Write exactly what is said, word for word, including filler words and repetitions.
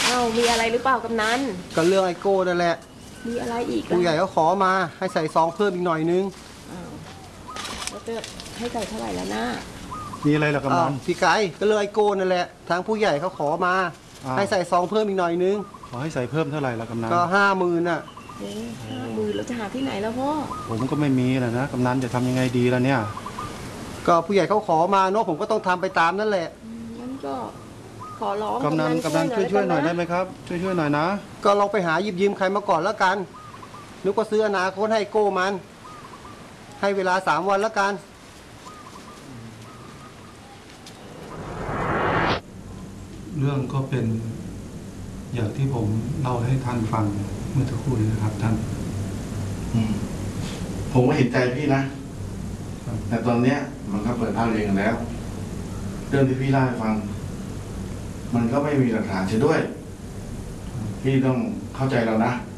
เอ้ามีอะไรหรือเปล่ากำนันก็เรื่องไอโก้นั่นแหละมีอะไรอีกผู้ใหญ่เขาขอมาให้ใส่ซองเพิ่มอีกหน่อยนึงอ้าวแล้วจะให้ใส่เท่าไหร่แล้วนะมีอะไรหรอกำนันพี่ไก่ก็เรื่องไอโก้นั่นแหละทางผู้ใหญ่เขาขอมาให้ใส่ซองเพิ่มอีกหน่อยนึงขอให้ใส่เพิ่มเท่าไหร่ละกำนันก็ห้าหมื่นอ่ะเอ๊ะห้าหมื่นเราจะหาที่ไหนแล้วพ่อผมก็ไม่มีแหละนะกำนันจะทำยังไงดีล่ะเนี่ยก็ผู้ใหญ่เขาขอมาเนาะผมก็ต้องทำไปตามนั่นแหละงั้นก็ขอร้องกำนันกำนันช่วยช่วยหน่อยได้ไหมครับช่วยช่วยหน่อยนะก็ลองไปหาหยิบยืมใครมาก่อนแล้วกันนึกว่าซื้ออนาคตให้โก้มันให้เวลาสามวันแล้วกันเรื่องก็เป็นอย่างที่ผมเล่าให้ท่านฟังเมื่อสักครู่นี้นะครับท่านผมก็เห็นใจพี่นะแต่ตอนเนี้ยมันก็เปิดภาพเรียนกันแล้วเรื่องที่พี่เล่าให้ฟังมันก็ไม่มีหลักฐานเสียด้วยพี่ต้องเข้าใจเรานะ